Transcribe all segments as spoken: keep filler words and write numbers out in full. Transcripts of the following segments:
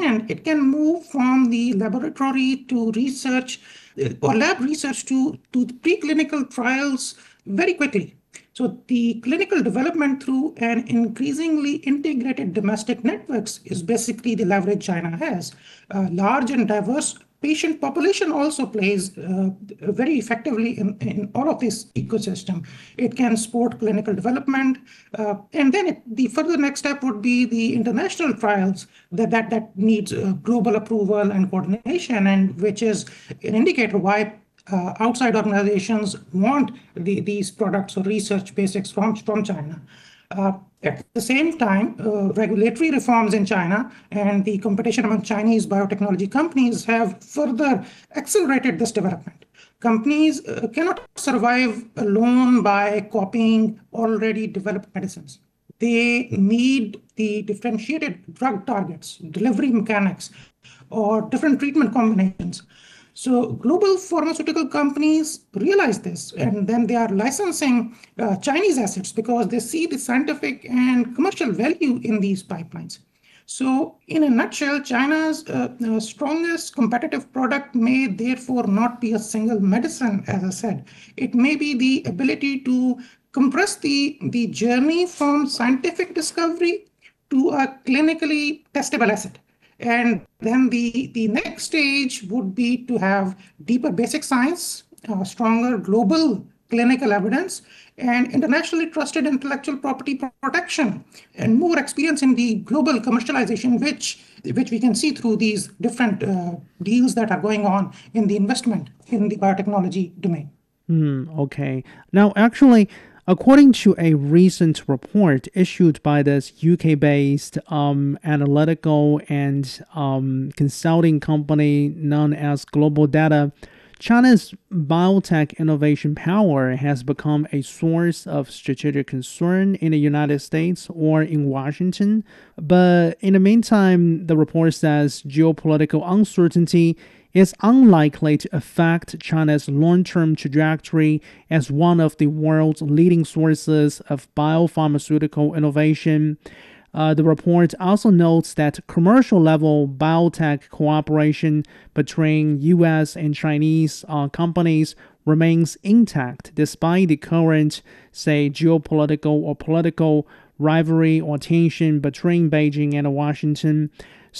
And it can move from the laboratory to research uh, or lab research to, to preclinical trials very quickly. So the clinical development through an increasingly integrated domestic networks is basically the leverage China has. Uh, large and diverse patient population also plays uh, very effectively in, in all of this ecosystem. It can support clinical development, uh, and then it, the further next step would be the international trials that that, that needs uh, global approval and coordination, and which is an indicator why uh, outside organizations want the, these products or research basics from, from China. Uh, at the same time, uh, regulatory reforms in China and the competition among Chinese biotechnology companies have further accelerated this development. Companies uh, cannot survive alone by copying already developed medicines. They need the differentiated drug targets, delivery mechanics, or different treatment combinations. So global pharmaceutical companies realize this, and then they are licensing uh, Chinese assets because they see the scientific and commercial value in these pipelines. So in a nutshell, China's uh, uh, strongest competitive product may therefore not be a single medicine, as I said. It may be the ability to compress the, the journey from scientific discovery to a clinically testable asset. And then the, the next stage would be to have deeper basic science, uh, stronger global clinical evidence, and internationally trusted intellectual property protection, and more experience in the global commercialization, which, which we can see through these different uh, deals that are going on in the investment in the biotechnology domain. Mm, okay. Now, actually, according to a recent report issued by this U K-based um, analytical and um, consulting company known as Global Data, China's biotech innovation power has become a source of strategic concern in the United States or in Washington. But in the meantime, the report says geopolitical uncertainty is unlikely to affect China's long-term trajectory as one of the world's leading sources of biopharmaceutical innovation. Uh, the report also notes that commercial-level biotech cooperation between U S and Chinese uh, companies remains intact despite the current, say, geopolitical or political rivalry or tension between Beijing and Washington.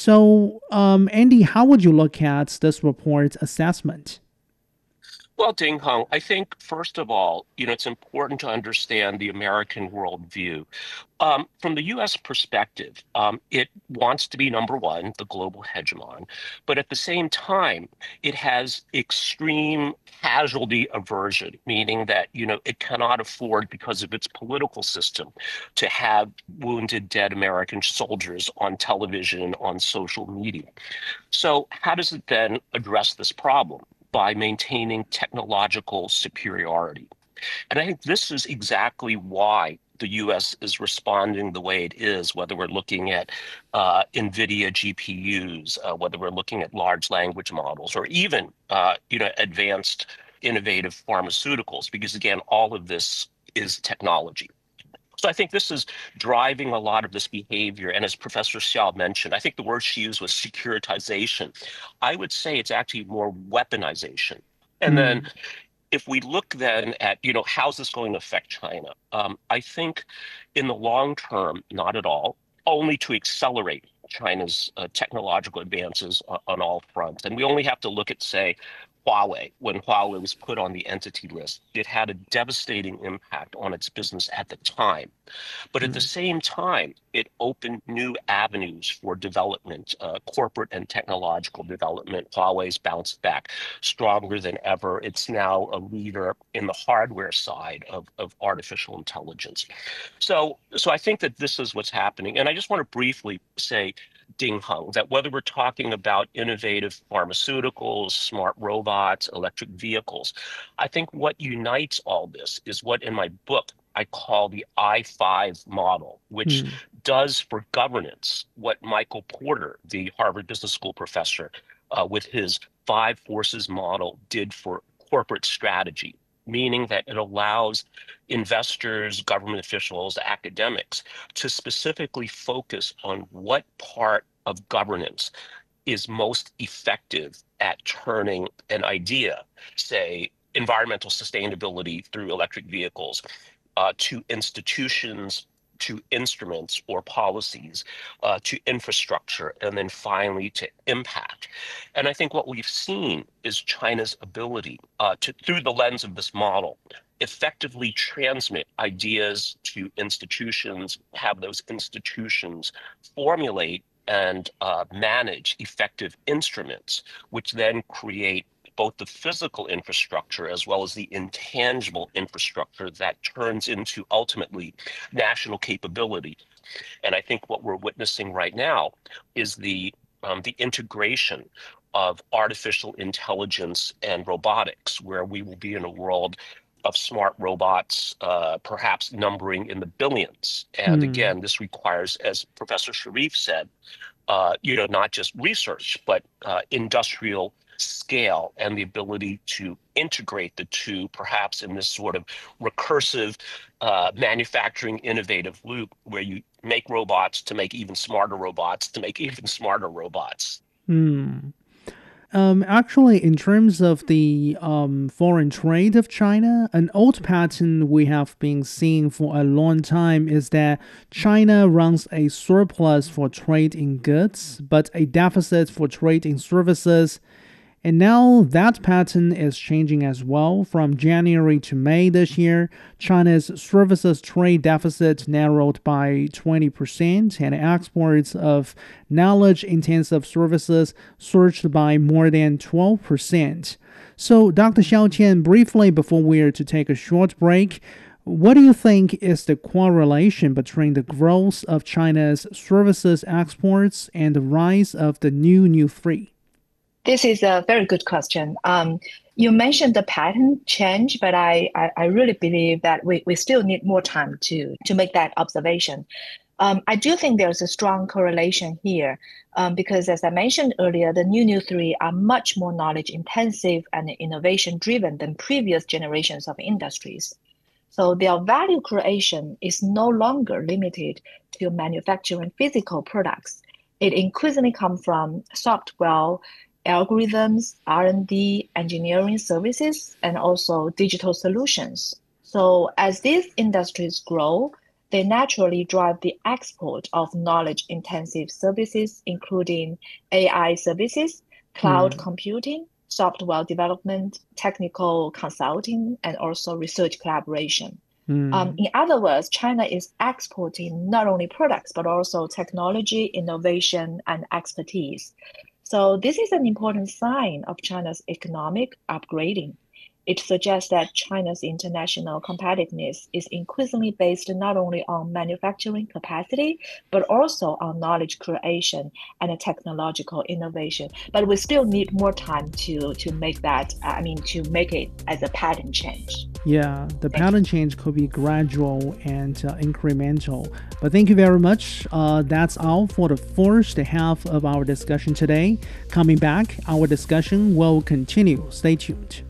So, um, Andy, how would you look at this report's assessment? Well, Ding Hong, I think first of all, you know, it's important to understand the American worldview. Um, from the U S perspective, um, it wants to be number one, the global hegemon, but at the same time, it has extreme casualty aversion, meaning that, you know, it cannot afford, because of its political system, to have wounded, dead American soldiers on television, on social media. So how does it then address this problem? By maintaining technological superiority. And I think this is exactly why the U S is responding the way it is, whether we're looking at uh, NVIDIA G P Us, uh, whether we're looking at large language models, or even uh, you know, advanced innovative pharmaceuticals, because again, all of this is technology. So I think this is driving a lot of this behavior. And as Professor Xiao mentioned, I think the word she used was securitization. I would say it's actually more weaponization. And then Mm, if we look then at, you know, how's this going to affect China? Um, I think in the long term, not at all, only to accelerate China's uh, technological advances on, on all fronts. And we only have to look at, say, Huawei. When Huawei was put on the entity list, it had a devastating impact on its business at the time. But at the mm, same time, it opened new avenues for development, uh, corporate and technological development. Huawei's bounced back stronger than ever. It's now a leader in the hardware side of, of artificial intelligence. So, so I think that this is what's happening. And I just want to briefly say, Ding Hung, that whether we're talking about innovative pharmaceuticals, smart robots, electric vehicles, I think what unites all this is what in my book I call the I five model, which mm, does for governance what Michael Porter, the Harvard Business School professor, uh, with his five forces model did for corporate strategy, meaning that it allows investors, government officials, academics to specifically focus on what part of governance is most effective at turning an idea, say environmental sustainability through electric vehicles, uh, to institutions, to instruments or policies, uh, to infrastructure, and then finally to impact. And I think what we've seen is China's ability uh, to, through the lens of this model, effectively transmit ideas to institutions, have those institutions formulate and uh, manage effective instruments, which then create both the physical infrastructure as well as the intangible infrastructure that turns into ultimately national capability. And I think what we're witnessing right now is the um, the integration of artificial intelligence and robotics, where we will be in a world of smart robots, uh, perhaps numbering in the billions. And Hmm. again, this requires, as Professor Sharif said, uh, you know, not just research, but uh, industrial scale and the ability to integrate the two, perhaps in this sort of recursive uh, manufacturing innovative loop where you make robots to make even smarter robots to make even smarter robots. Hmm. Um, actually, in terms of the um, foreign trade of China, an old pattern we have been seeing for a long time is that China runs a surplus for trade in goods, but a deficit for trade in services. And now that pattern is changing as well. From January to May this year, China's services trade deficit narrowed by twenty percent, and exports of knowledge-intensive services surged by more than twelve percent. So, Doctor Xiao Qian, briefly before we are to take a short break, what do you think is the correlation between the growth of China's services exports and the rise of the new new three? This is a very good question. Um, you mentioned the pattern change, but I, I, I really believe that we, we still need more time to, to make that observation. Um, I do think there's a strong correlation here um, because, as I mentioned earlier, the new new three are much more knowledge intensive and innovation driven than previous generations of industries. So their value creation is no longer limited to manufacturing physical products. It increasingly comes from software, algorithms, R and D, engineering services, and also digital solutions. So as these industries grow, they naturally drive the export of knowledge-intensive services, including A I services, cloud Hmm. computing, software development, technical consulting, and also research collaboration. Hmm. Um, in other words, China is exporting not only products, but also technology, innovation, and expertise. So this is an important sign of China's economic upgrading. It suggests that China's international competitiveness is increasingly based not only on manufacturing capacity, but also on knowledge creation and technological innovation. But we still need more time to, to make that, I mean, to make it as a pattern change. Yeah, the Thank pattern change could be gradual and uh, incremental. But thank you very much. Uh, that's all for the first half of our discussion today. Coming back, our discussion will continue. Stay tuned.